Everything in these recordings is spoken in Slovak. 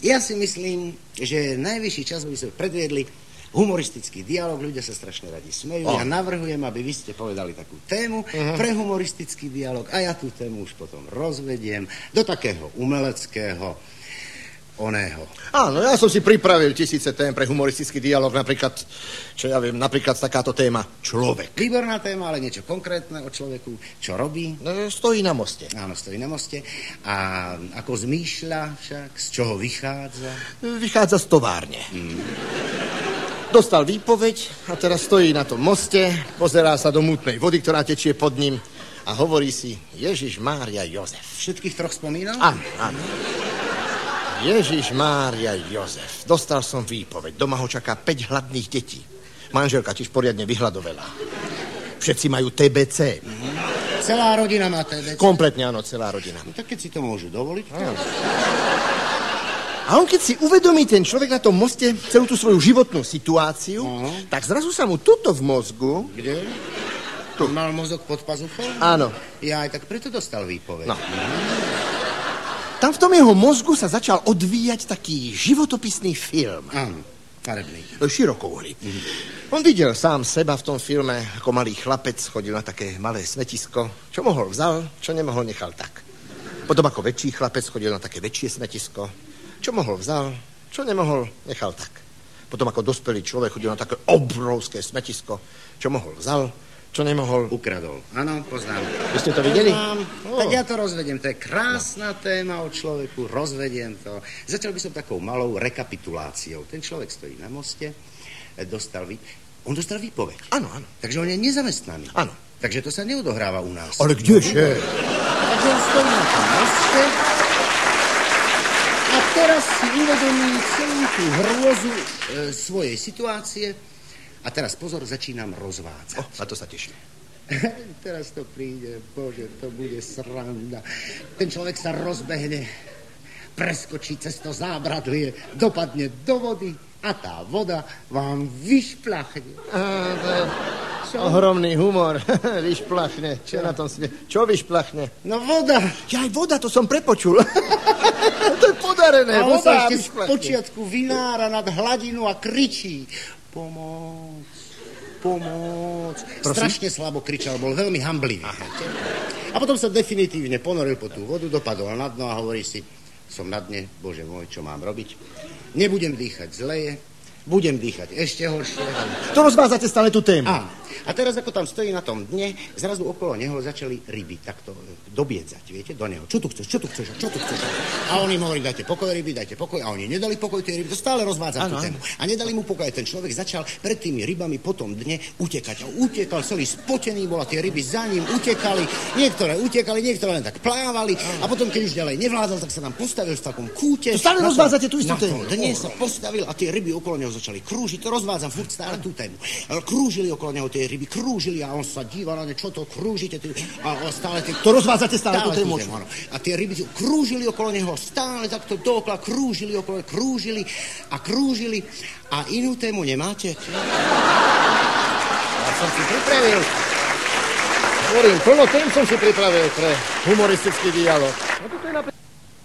Ja si myslím, že najvyšší čas, aby sme predviedli humoristický dialog, ľudia sa strašne radi smejú. Ja navrhujem, aby vy ste povedali takú tému pre humoristický dialog a ja tú tému už potom rozvediem do takého umeleckého oného. Áno, ja som si pripravil tisíce tém pre humoristický dialog, napríklad, čo ja viem, napríklad takáto téma človek. Výborná téma, ale niečo konkrétne o človeku, čo robí? No, stojí na moste. Áno, stojí na moste. A ako zmýšľa však, z čoho vychádza? Vychádza z továrne. Dostal výpoveď a teraz stojí na tom moste, pozerá sa do mútnej vody, ktorá tečie pod ním a hovorí si Ježiš Mária Jozef. Všetkých troch spomínal? Áno. Ježiš Mária Jozef. Dostal som výpoveď. Doma ho čaká 5 hladných detí. Manželka tiež poriadne vyhľadovela. Všetci majú TBC. Celá rodina má TBC? Kompletne áno, celá rodina. No tak keď si to môžu dovoliť. A on keď si uvedomí ten človek na tom moste celú tú svoju životnú situáciu, tak zrazu sa mu tuto v mozgu... Kde? Tu. Mal mozog pod pazuchou? Áno. Ja aj tak preto dostal výpoveď. No. Tam v tom jeho mozgu sa začal odvíjať taký životopisný film. Áno, farebný. Širokouhlý. On videl sám seba v tom filme, ako malý chlapec chodil na také malé smetisko. Čo mohol vzal, čo nemohol nechal tak. Potom ako väčší chlapec chodil na také väčšie smetisko. Čo mohol vzal, čo nemohol nechal tak. Potom ako dospelý človek chodil na také obrovské smetisko. Čo mohol vzal, čo nemohol... Ukradol. Áno, poznám. Vy ste to videli? Tak ja to rozvediem. To je krásna téma o človeku. Rozvediem to. Začal by som takou malou rekapituláciou. Ten človek stojí na moste, on dostal výpoveď. Áno. Takže on je nezamestnaný. Áno. Takže to sa neodohráva u nás. Ale kdeže? Takže on stojí na tom moste a teraz si uvedomí celú tú hrôzu svojej situácie. A teraz pozor, začínam rozvádzať. Na to sa teším. Teraz to príde, bože, to bude sranda. Ten človek sa rozbehne, preskočí cez to zábradlie, dopadne do vody a tá voda vám vyšplachne. Ohromný humor. Vyšplachne. Čo na tom smie? Čo vyšplachne? No voda. Aj voda, to som prepočul. To je podarené. A on sa voda ešte z počiatku vynára nad hladinu a kričí. Pomôcť. Strašne slabo kričal, bol veľmi hamblivý. A potom sa definitívne ponoril po tú vodu, dopadol na dno a hovorí si, som na dne, bože môj, čo mám robiť? Nebudem dýchať, zleje, budem dýchať ešte horšie. To rozvádzate stále tú tému. A teraz, ako tam stojí na tom dne, zrazu okolo neho začali ryby takto dobiedzať, viete, do neho. Čo tu chceš? A on im hovorí, dajte pokoj, ryby, dajte pokoj. A oni nedali pokoj tej ryby, to stále rozvádza tú tému. A nedali mu pokoj. Ten človek začal pred tými rybami po tom dne utekať. A utekal, celý spotený bol a tie ryby za ním utekali. Niektoré utekali, niektoré len tak plávali. A potom, keď už ďalej nevládal, tak sa tam postavil v takom kúte. To stále rozvádzate tú istú tému. Dnes sa postavil a tie ryby okolo neho začali krúžiť. To rozvádzam furt stále tú tému. Krúžili okolo neho tie ryby, krúžili a on sa díval na ne, čo to krúžite. A stále to rozvádzate stále tú tému. A tie ryby krúžili okolo neho, stále takto dookola krúžili a inú tému nemáte? Ja som si pripravil. Hovorím, plno tém som si pripravil pre humoristický dialog. No toto je napríklad...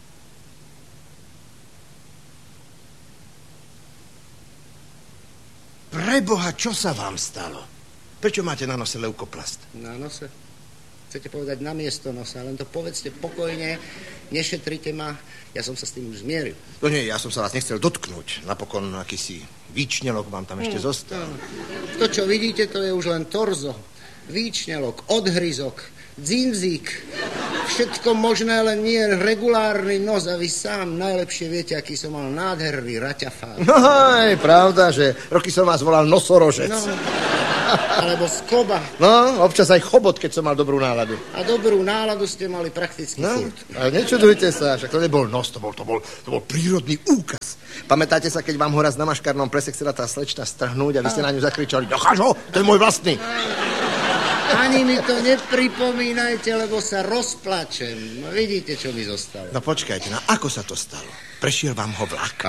Preboha, čo sa vám stalo? Prečo máte na nose leukoplast? Na nose? Chcete povedať na miesto nosa, len to povedzte pokojne, nešetrite ma, ja som sa s tým už zmieril. No nie, ja som sa vás nechcel dotknúť, napokon akýsi výčnelok vám tam ešte zostal. To, čo vidíte, to je už len torzo, výčnelok, odhryzok, dzinzík, všetko možné, len nie regulárny nos a vy sám najlepšie viete, aký som mal nádherný raťafár. No je pravda, že roky som vás volal nosorožec. No. Alebo skoba. No, občas aj chobot, keď som mal dobrú náladu. A dobrú náladu ste mali prakticky furt. Ale nečudujte sa, však to nebol nos, to bol prírodný úkaz. Pamätáte sa, keď vám ho raz na maškarnom prese chcela tá slečna strhnúť a vy ste na ňu zakričali, necháš ho, to je môj vlastný. Ani mi to nepripomínajte, lebo sa rozplačem. No, vidíte, čo mi zostalo. No počkajte, ako sa to stalo? Prešiel vám ho vlak?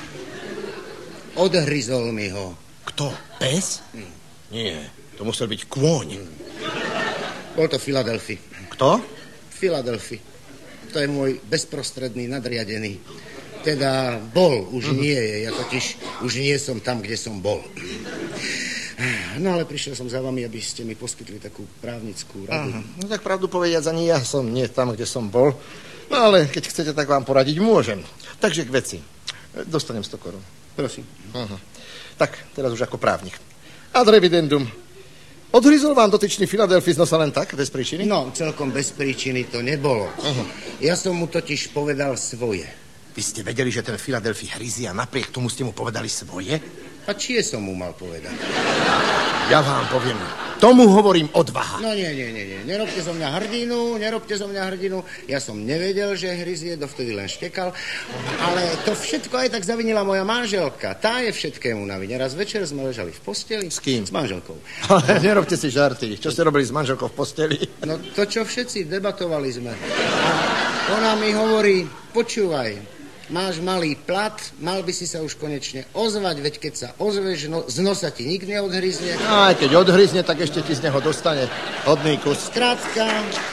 Odhryzol mi ho. Kto? Pes? Nie, to musel byť kôň. Bol to Filadelfi. Kto? Filadelfi. To je môj bezprostredný nadriadený. Teda bol, už nie je. Ja totiž už nie som tam, kde som bol. No ale prišiel som za vami, aby ste mi poskytli takú právnickú radu. No tak pravdu povediac, ani ja som nie tam, kde som bol. No ale keď chcete, tak vám poradiť môžem. Takže k veci. Dostanem 100 korún. Prosím. Tak, teraz už ako právnik. Ad revidendum. Odhryzol vám dotyčný Filadelfii z nosa len tak, bez príčiny? No, celkom bez príčiny to nebolo. Ja som mu totiž povedal svoje. Vy ste vedeli, že ten Filadelfii hryzie a napriek tomu ste mu povedali svoje? A čie som mu mal povedať? Ja vám poviem, tomu hovorím odvaha. No nie. Nerobte zo mňa hrdinu. Ja som nevedel, že hryzie, dovtedy len štekal. Ale to všetko aj tak zavinila moja manželka. Tá je všetkému na vine. Raz večer sme ležali v posteli. S kým? S manželkou. Ale nerobte si žarty. Čo ste robili s manželkou v posteli? No to, čo všetci, debatovali sme. A ona mi hovorí, počúvaj, máš malý plat, mal by si sa už konečne ozvať, veď keď sa ozveš, z nosa ti nik neodhryzne. Aj keď odhryzne, tak ešte ti z neho dostane hodný kus. Skrátka,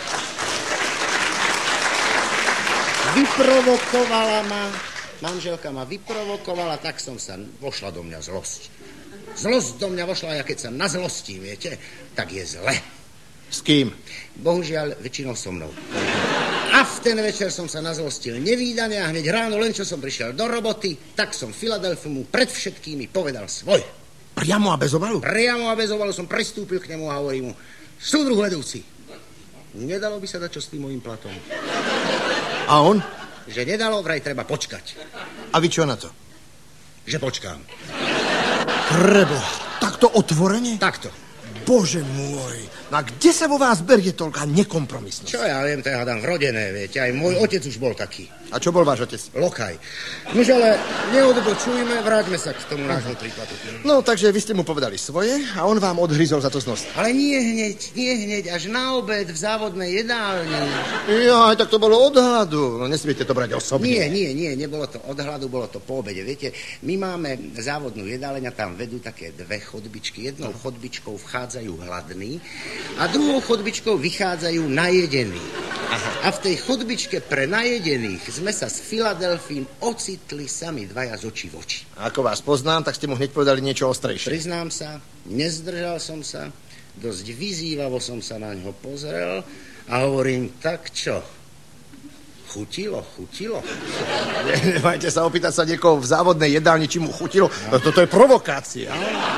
vyprovokovala ma, manželka ma vyprovokovala, tak vošla do mňa zlosť. Zlosť do mňa vošla, a keď sa na zlosti, viete, tak je zle. S kým? Bohužiaľ, väčšinou so mnou. A v ten večer som sa nazlostil nevídane a hneď ráno, len čo som prišiel do roboty, tak som Filadelfiu mu pred všetkými povedal svoj. Priamo a bez obalu? Priamo a bez obalu som prestúpil k nemu a hovorím mu, súdruh vedúci, nedalo by sa dať čo s tým mojím platom? A on? Že nedalo, vraj treba počkať. A vy čo na to? Že počkám. Preboha, takto otvorene? Takto. Bože môj, no a kde sa vo vás berie toľká nekompromisnosť? Čo ja viem, to ja hádam vrodené, viete, aj môj otec už bol taký. A čo bol váš otec? Lokaj. Nož ale neodbočujme, vráťme sa k tomu nášmu príkladu. No, takže vy ste mu povedali svoje a on vám odhryzol za to z nosa. Ale nie hneď, až na obed v závodnej jedálni. Jaj, tak to bolo od hladu. No, nesmiete to brať osobne. Nie, nebolo to od hladu, bolo to po obede. Viete, my máme závodnú jedáleň a tam vedú také dve chodbičky. Jednou chodbičkou vchádzajú hladní a druhou chodbičkou vychádzajú najedení. A v tej chodbičke pre najedených sme sa s Filadelfím ocitli sami dvaja z očí v oči. Ako vás poznám, tak ste mu hneď povedali niečo ostrejšie. Priznám sa, nezdržal som sa, dosť vyzývavo som sa na ňo pozrel a hovorím, tak čo? Chutilo. Nemajte sa opýtať sa niekoho v závodnej jedálni, či mu chutilo. Toto je provokácia.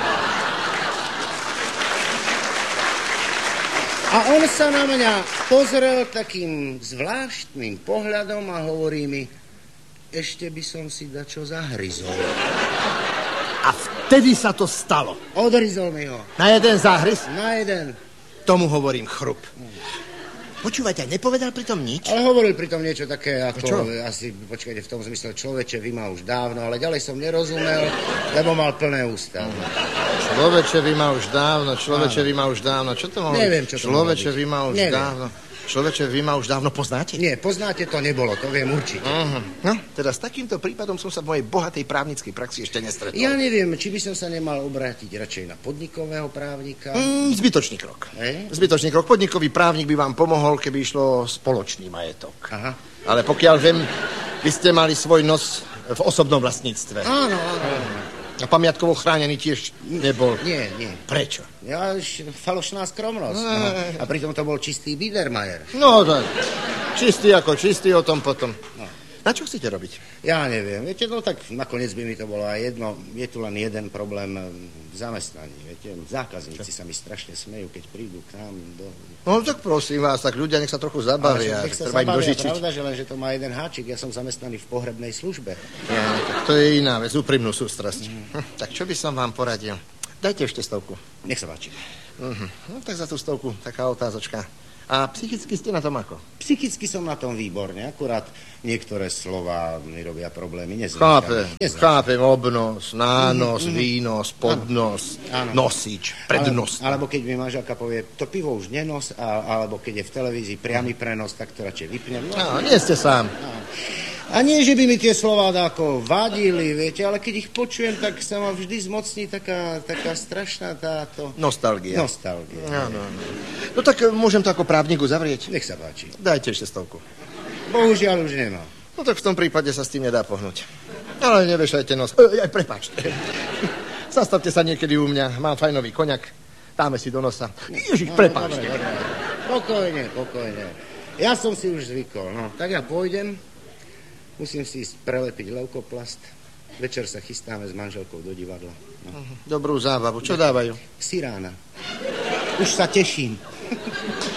A on sa na mňa pozrel takým zvláštnym pohľadom a hovorí mi, ešte by som si dačo zahryzol. A vtedy sa to stalo. Odhryzol mi ho. Na jeden záhryz? Na jeden. Tomu hovorím chrup. Počúvajte, nepovedal pritom nič? Ale hovoril pritom niečo také ako, čo? asi, počkajte, v tom zmysle, človeče, vy ma už dávno, ale ďalej som nerozumel, lebo mal plné ústa. Človeče, vy ma už dávno, čo to mohlo? Neviem, čo to mohlo byť. Človeče, vy ma už dávno poznáte? Nie, poznáte, to nebolo, to viem určite. No, teda s takýmto prípadom som sa v mojej bohatej právnickej praxi ešte nestretol. Ja neviem, či by som sa nemal obrátiť radšej na podnikového právnika. Zbytočný krok. Zbytočný krok. Podnikový právnik by vám pomohol, keby išlo spoločný majetok. Aha. Ale pokiaľ viem, vy ste mali svoj nos v osobnom vlastníctve. Áno. A pamiatkovo chránený tiež nebol. Nie. Prečo? Ja falošná skromnosť. A pritom to bol čistý Biedermeier. No tak, čistý ako čistý, o tom potom. No. Na čo chcete robiť? Ja neviem. Viete, no tak nakoniec by mi to bolo aj jedno. Je tu len jeden problém v zamestnaní. Viete, zákazníci sa mi strašne smejú, keď prídu k nám do... No tak prosím vás, tak ľudia nech sa trochu zabavia. Treba im dožičiť. Pravda, že len, že to má jeden háčik. Ja som zamestnaný v pohrebnej službe. Ja, to je iná vec, úprimnú sústrasť. Tak čo by som vám poradil? Dajte ešte 100. Nech sa páči. No tak za tú 100 taká otázočka. A psychicky ste na tom ako? Psychicky som na tom výborne, akurát niektoré slova mi robia problémy. Chápem, obnos, nános, výnos, podnos, nosič, prednos. Alebo keď mi manželka povie, to pivo už nenos, alebo keď je v televízii priamy prenos, tak to radšej vypnem. No, nie ste sám. A nie, že by mi tie slová ako vadili, viete, ale keď ich počujem, tak sa ma vždy zmocní taká strašná táto... Nostalgia. No. No tak môžem to ako právniku zavrieť? Nech sa páči. Dajte ešte 100. Bohužiaľ už nemá. No tak v tom prípade sa s tým nedá pohnúť. Ale nevešajte nos. Prepáčte. Zastavte sa niekedy u mňa. Mám fajnový koňak. Dáme si do nosa. Ježiš, prepáčte. Pokojne. Ja som si už zvykol. No, tak ja pôjdem. Musím si ísť prelepiť leukoplast. Večer sa chystáme s manželkou do divadla. No. Dobrú zábavu. Čo dávajú? Sirána. Už sa teším.